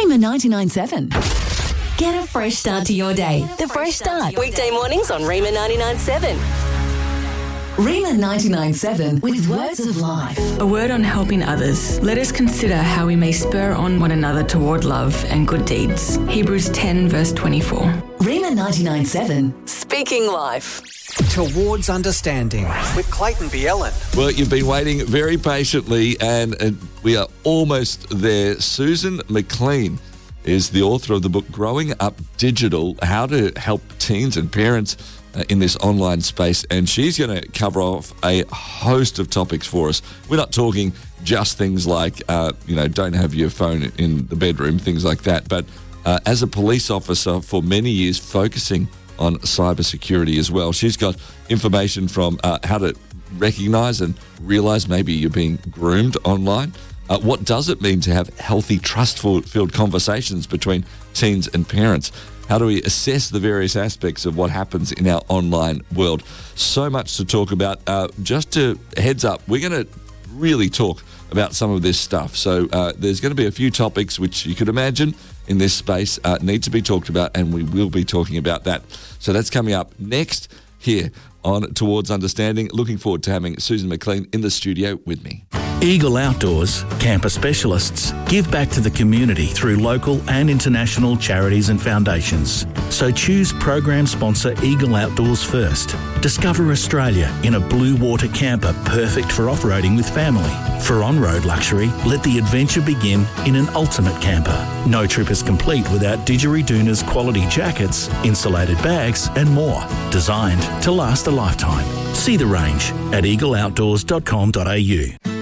Rima 99.7. Get a fresh start to your day. The Fresh Start. Weekday mornings on Rima 99.7. Rima 99.7 with words of life. A word on helping others. Let us consider how we may spur on one another toward love and good deeds. Hebrews 10 verse 24. Rima 99.7. Speaking life. Towards Understanding with Clayton Bielen. Well, you've been waiting very patiently and we are almost there. Susan McLean is the author of the book Growing Up Digital, How to Help Teens and Parents in this online space, and she's going to cover off a host of topics for us. We're not talking just things like, don't have your phone in the bedroom, things like that, but as a police officer for many years focusing on cybersecurity as well. She's got information from how to recognise and realise maybe you're being groomed online. What does it mean to have healthy, trust-filled conversations between teens and parents? How do we assess the various aspects of what happens in our online world? So much to talk about. Just to heads up, we're going to really talk about some of this stuff. So there's going to be a few topics which you could imagine in this space need to be talked about, and we will be talking about that. So that's coming up next here on Towards Understanding. Looking forward to having Susan McLean in the studio with me. Eagle Outdoors, camper specialists, give back to the community through local and international charities and foundations. So choose program sponsor Eagle Outdoors first. Discover Australia in a blue water camper perfect for off-roading with family. For on-road luxury, let the adventure begin in an ultimate camper. No trip is complete without Didgeridoon's quality jackets, insulated bags and more. Designed to last a lifetime. See the range at eagleoutdoors.com.au.